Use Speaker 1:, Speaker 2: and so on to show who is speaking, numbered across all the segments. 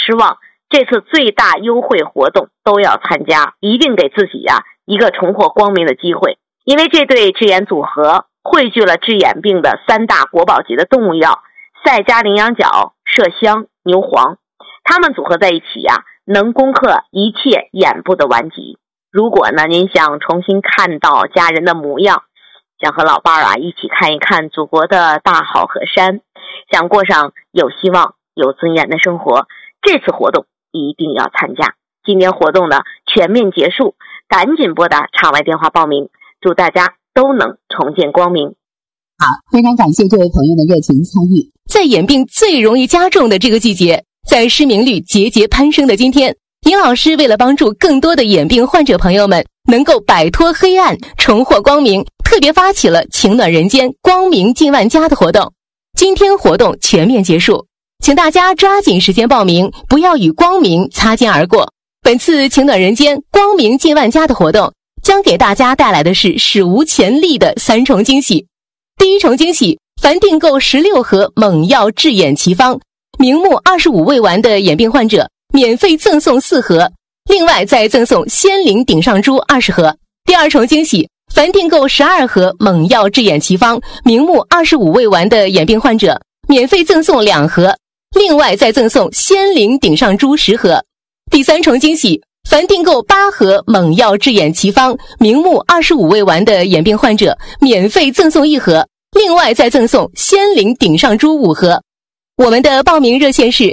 Speaker 1: 失望，这次最大优惠活动都要参加，一定给自己一个重获光明的机会。因为这对制眼组合汇聚了治眼病的3大国宝级的动物药赛迦羚羊角、麝香、牛黄，它们组合在一起能攻克一切眼部的顽疾。如果呢您想重新看到家人的模样，想和老伴一起看一看祖国的大好河山，想过上有希望有尊严的生活，这次活动一定要参加。今年活动呢全面结束，赶紧拨打场外电话报名，祝大家都能重见光明。
Speaker 2: 好，非常感谢这位朋友的热情参与。
Speaker 3: 在眼病最容易加重的这个季节，在失明率节节攀升的今天，尹老师为了帮助更多的眼病患者朋友们能够摆脱黑暗，重获光明，特别发起了情暖人间光明近万家的活动。今天活动全面结束，请大家抓紧时间报名，不要与光明擦肩而过。本次情暖人间光明近万家的活动将给大家带来的是史无前例的3重惊喜。第一重惊喜，凡订购16盒猛药治眼奇方明目25味丸的眼病患者免费赠送4盒，另外再赠送仙灵顶上珠20盒。第二重惊喜，凡订购12盒猛药治眼奇方明目25味丸的眼病患者免费赠送2盒，另外再赠送仙灵顶上珠10盒。第三重惊喜，凡订购8盒猛药治眼奇方明目25味丸的眼病患者免费赠送1盒，另外再赠送仙灵顶上珠5盒。我们的报名热线是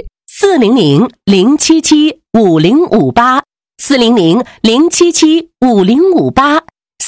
Speaker 2: 400-077-5058 400-077-5058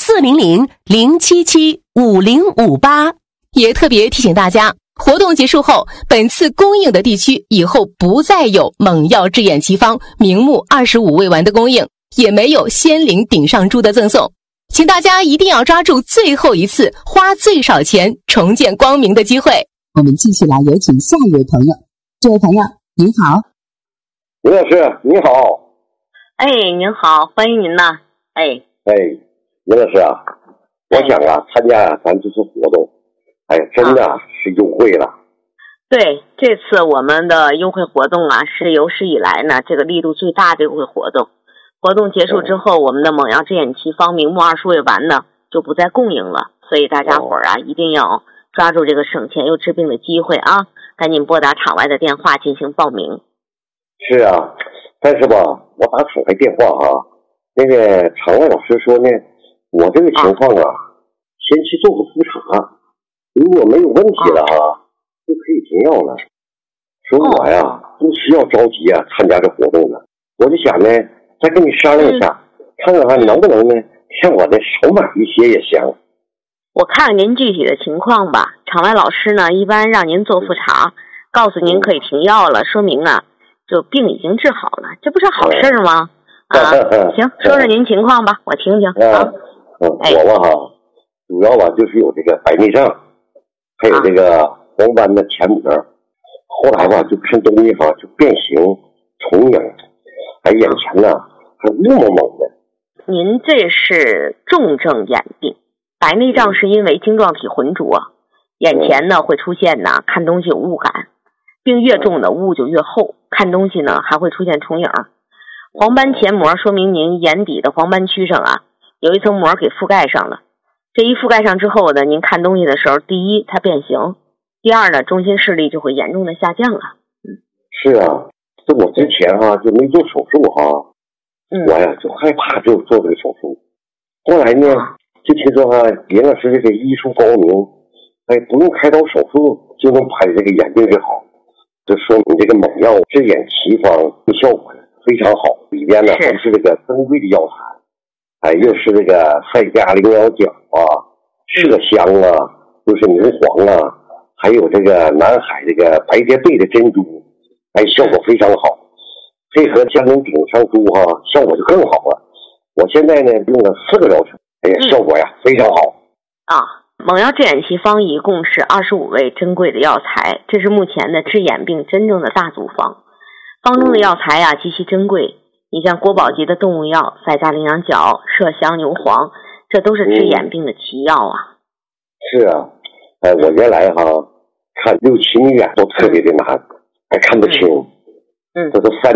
Speaker 2: 400-077-5058。
Speaker 3: 也特别提醒大家，活动结束后，本次供应的地区以后不再有猛药治眼奇方明目25味丸的供应，也没有仙灵顶上珠的赠送，请大家一定要抓住最后一次花最少钱重见光明的机会。
Speaker 2: 我们继续来有请下一位朋友。这位朋友您好。
Speaker 4: 尹老师你好。
Speaker 1: 您好，欢迎您呐。
Speaker 4: 尹老师我想参加咱这次活动，真的是优惠了。
Speaker 1: 对，这次我们的优惠活动是有史以来呢这个力度最大的优惠活动。活动结束之后，我们的猛药治眼奇方明目20味丸呢就不再供应了，所以大家伙一定要抓住这个省钱又治病的机会赶紧拨打场外的电话进行报名。
Speaker 4: 是但是吧，我打场外电话那个场外老师说呢，我这个情况先去做个复查，如果没有问题了就可以停药了。说我不需要着急参加这活动了，我就想呢再跟你商量一下，看看能不能呢让我的少买一些也行。
Speaker 1: 我看您具体的情况吧，场外老师呢一般让您做复查，告诉您可以停药了，说明就病已经治好了，这不是好事吗？行，说说您情况吧，我听听
Speaker 4: 我主要就是有这个白内障，还有这个黄斑的前膜，后来就看东西就变形重影，眼前还雾蒙蒙的。
Speaker 1: 您这是重症眼病，白内障是因为晶状体浑浊，眼前呢会出现看东西有雾感，病越重的雾就越厚，看东西呢还会出现重影。黄斑前膜说明您眼底的黄斑区上有一层膜给覆盖上了，这一覆盖上之后呢，您看东西的时候，第一它变形，第二呢中心视力就会严重的下降了。
Speaker 4: 是这我之前就没做手术我就害怕就做这个手术，后来呢就听说别人是这个医术高明，不用开刀手术就能把这个眼病治好，就说你这个猛药治眼奇方的效果非常好，里边呢还是这个珍贵的药材，又是这个赛迦羚羊角麝香又是牛黄还有这个南海这个白蝶贝的珍珠，效果非常好。配合仙灵顶上珠效果就更好了。我现在呢用了4个疗程，效果非常好。
Speaker 1: 猛药治眼奇方一共是25味珍贵的药材，这是目前的治眼病真正的大组方。方中的药材极其珍贵，你像国宝级的动物药赛迦羚羊角、麝香、牛黄，这都是治眼病的奇药
Speaker 4: 是我原来看6、7米远都特别的难，还看不清。这都3